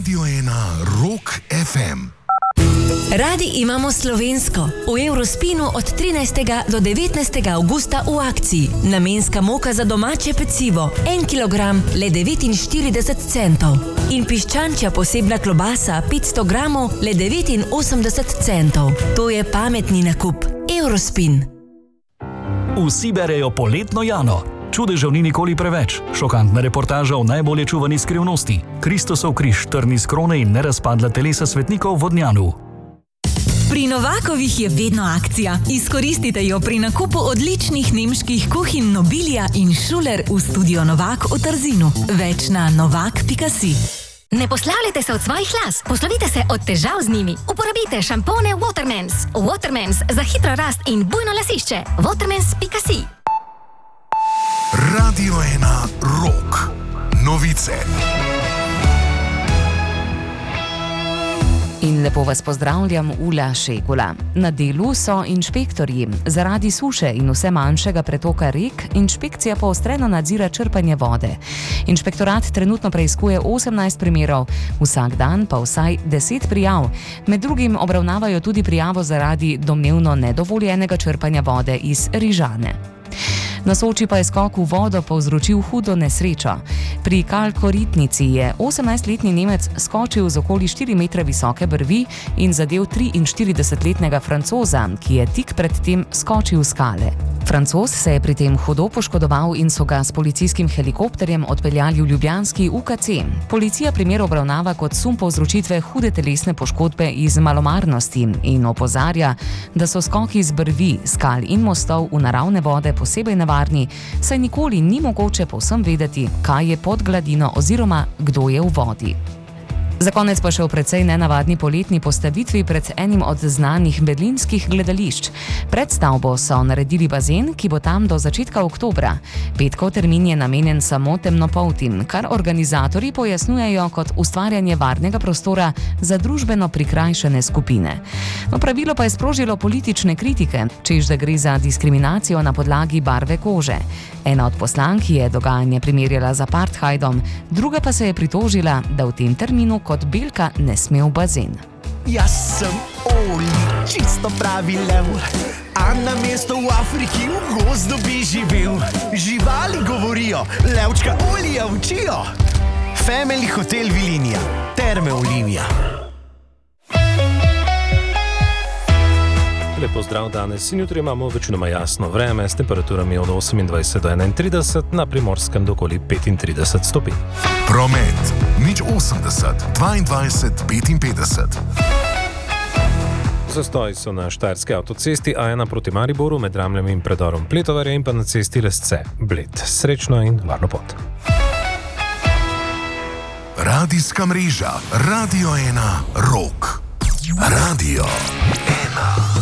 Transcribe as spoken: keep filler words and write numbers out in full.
Radio ena Rock ef em. Radi imamo slovensko. V Eurospinu od trinajstega do devetnajstega avgusta v akciji. Namenska moka za domače pecivo. En kilogram le devetinštirideset centov. In piščančja posebna klobasa petsto gramov le devetinosemdeset centov. To je pametni nakup. Eurospin. Vsi berejo poletno Jano. Čudežev ni nikoli preveč. Šokantna reportaža o najbolje čuvani skrivnosti. Kristosov križ, trn iz krone in nerazpadla telesa svetnikov v Vodnjanu. Pri Novakovih je vedno akcija. Izkoristite jo pri nakupu odličnih nemških kuhinj Nobilia in Schuler v studio Novak v Trzinu. Več na novak pika si. Ne poslavljajte se od svojih las, poslovite se od težav z njimi. Uporabite šampone Watermans. Watermans za hitro rast in bujno lasišče. watermans pika si. Radio ena Rock. Novice. In lepo vas pozdravljam, Ula Šegula. Na delu so inšpektorji. Zaradi suše in vse manjšega pretoka rek, inšpekcija poostreno nadzira črpanje vode. Inšpektorat trenutno preiskuje osemnajst primerov, vsak dan pa vsaj deset prijav. Med drugim obravnavajo tudi prijavo zaradi domnevno nedovoljenega črpanja vode iz Rižane. Na Soči pa je skok v vodo povzročil hudo nesrečo. Pri Kalkoritnici je osemnajstletni Nemec skočil z okoli štiri metre visoke brvi in zadel triinštiridesetletnega Francoza, ki je tik pred tem skočil v skale. Francoz se je pri tem hudo poškodoval in so ga s policijskim helikopterjem odpeljali v ljubljanski U K C. Policija primer obravnava kot sum povzročitve hude telesne poškodbe iz malomarnosti in opozarja, da so skoki z brvi, skal in mostov v naravne vode posebej nevarni, saj nikoli ni mogoče povsem vedeti, kaj je pod gladino oziroma kdo je v vodi. Za konec pa še v precej nenavadni poletni postavitvi pred enim od znanih berlinskih gledališč. Pred stavbo so naredili bazen, ki bo tam do začetka oktobra. Petkov termin je namenjen samo temnopoltim, kar organizatorji pojasnjujejo kot ustvarjanje varnega prostora za družbeno prikrajšane skupine. No, pravilo pa je sprožilo politične kritike, čež da gre za diskriminacijo na podlagi barve kože. Ena od poslank je dogajanje primerjala z apartheidom, druga pa se je pritožila, da v tem terminu kot belka ne sme v bazen. Jaz sem Oli, čisto pravi lev, a na mesto v Afriki v gozdu bi živel. Živali govorijo, levčka Olija učijo. Family Hotel Vilinija, Terme Olimija. Lepo zdrav, danes in jutri imamo večinoma jasno vreme s temperaturami od osemindvajset do enaintrideset, na Primorskem do okoli petintrideset stopinj. Promet nič osemdeset dvaindvajset petinpetdeset. Zastoji so na Štajerski avtocesti A ena proti Mariboru med Ramljem in predorom Pletovarja in pa na cesti Lesce, Bled. Srečno in varno pot. Radijska mreža Radio ena Rock. Radio ena.